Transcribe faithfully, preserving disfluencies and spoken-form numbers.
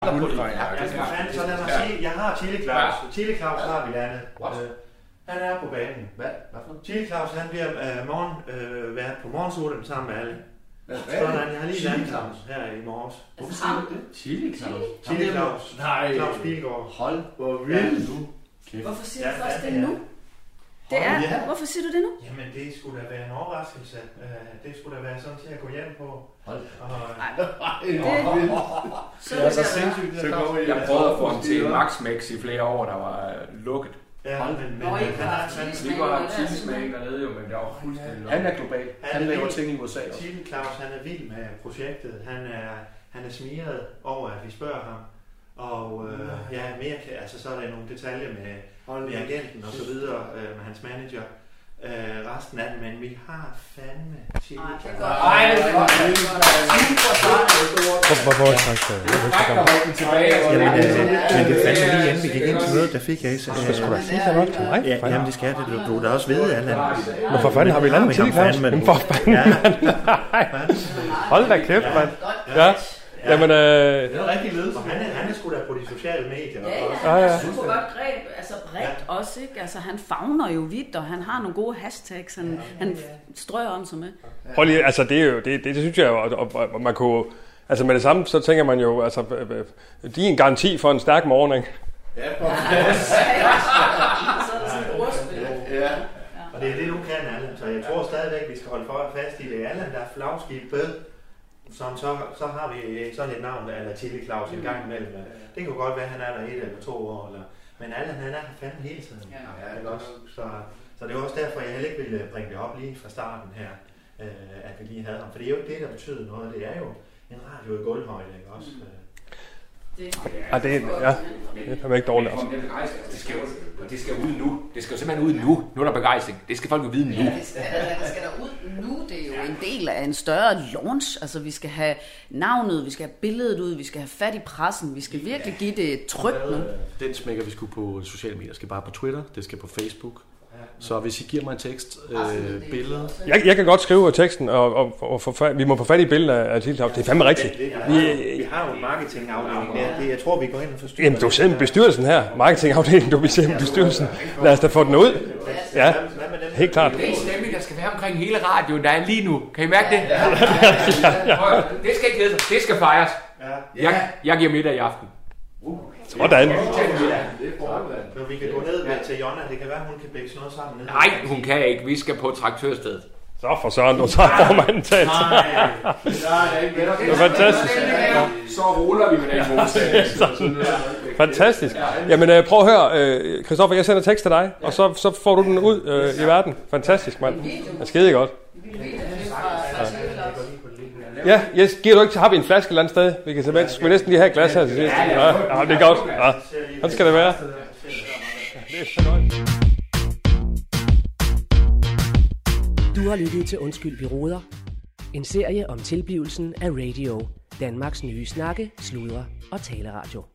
Ja, så lad mig sige, jeg har Chili Claus. Chili Claus har vi landet. Han er på banen. Hvad? Hvad for noget? Chili Claus, han bliver øh, morgen, øh, været på morgensolen sammen med alle. Sådan, jeg har lige landet Claus her i morges. Hvorfor siger du det? Chili Claus? Chili Claus. Nej. Claus Pilgaard. Hold, hvor vildt du. Hvorfor siger du først det nu? Det er, ja. Hvorfor siger du det nu? Jamen, det skulle da være en overraskelse. Det skulle da være sådan til at gå hjem på. Hold. Nej. Det er vildt. Så er det sindssygt. Jeg prøvede at få ham til Max Max i flere år, der var lukket. Ja, men, men Nå, han, ikke han, bare han, Vi var der tidsmæg dernede jo, men der var fuldstændig lukket. Han er global. Han laver ting i U S A også. Chili Claus, han er vild med projektet. Han er, han er smiret over, at vi spørger ham. Og øh, ja, mere, altså så er der nogle detaljer med, med agenten og så videre, øh, med hans manager. Øh, resten af det, men vi har fandme Chili Claus. Nej, det er godt. Hvorfor er det Men det fandt lige inden vi gik ind til mødet, der fik jeg så det skulle da sige så nok til mig. Ja, jamen det skal det. Du, du er da også ved, Allan. Men for fanden har vi landet Chili Claus? Men for fanden, mand. Hold da kæft, mand. Ja. Jamen, øh... Det er rigtig ledelse. Han er, han er sgu da på de sociale medier. Ja, ja, ja, ja. super godt greb. Altså bredt ja. Også, ikke? Altså han favner jo vidt, og han har nogle gode hashtags, han, ja, han strøger om sig med. Prøv lige, altså det er jo, det, det, det synes jeg jo, og, og man kunne, altså med det samme, så tænker man jo, altså, de er en garanti for en stærk morgen, ikke? Ja, på plads. Ja, så er der sådan et ordspil. Ja. Og det er det, du kan, Allan. Så jeg tror stadigvæk, vi skal holde for fast i det. Allan, der er flagskibet. Som så, så har vi sådan et navn, eller Chili Claus en gang imellem. Det kan jo godt være, at han er der et eller to år. Eller, men Allan, han er her fandme hele tiden. Ja. Ja, det er også, så, så det er også derfor, jeg heller ikke ville bringe det op lige fra starten her, øh, at vi lige havde ham. For det er jo ikke det, der betyder noget. Det er jo en radio i gulvhøjde, ikke også? Det, ja, det er, ja, det er ikke dårligt. Altså. Det skal jo det skal ud nu. Det skal jo simpelthen ud nu. Nu er der begejstring. Det skal folk jo vide nu. Ja, det skal, det skal der ud nu. Det er jo en del af en større launch. Altså, vi skal have navnet, vi skal have billedet ud, vi skal have fat i pressen. Vi skal virkelig give det et tryk nu. Den smækker vi sgu på sociale medier. Det skal bare på Twitter, det skal på Facebook. Så hvis I giver mig en tekst, øh, billede... Jeg, jeg kan godt skrive teksten, og, og, og få fat, vi må få fat i billedet af Chili Claus. Det er fandme rigtigt. Vi, vi har jo en marketingafdeling der. Det, jeg tror, vi går ind og forstyrrer. Jamen, du er simpelthen bestyrelsen her. Marketingafdelingen, du er simpelthen bestyrelsen. Lad os da få den ud. Ja, helt klart. Det er en stemning, der skal være omkring hele radioen, der er lige nu. Kan I mærke det? Ja, ja, ja. Det skal ikke glæde sig. Det skal fejres. Jeg, jeg giver middag i aften. Sådan. Så vi kan gå ned med til Jonna. Det kan være, hun kan bække sådan noget sammen. Nej, hun kan ikke. Vi skal på traktørstedet. Så for søren, du tager formanden talt. Det er fantastisk. Så ruller vi med den modstand. Fantastisk. Jamen prøv at høre, Christoffer, jeg sender tekst til dig, og så, så får du den ud øh, i verden. Fantastisk, mand. Det er skide godt. Ja, yes, giver du ikke, har vi en flaske et eller andet sted? Vi kan tilbage. Skal vi næsten lige have et glas her til sidst? Ja, ja, det er godt. Ja. Sådan skal det være. Det er fornøjelse. Du har lyttet til Undskyld, vi roder. En serie om tilblivelsen af radio. Danmarks nye snakke, sludre og taleradio.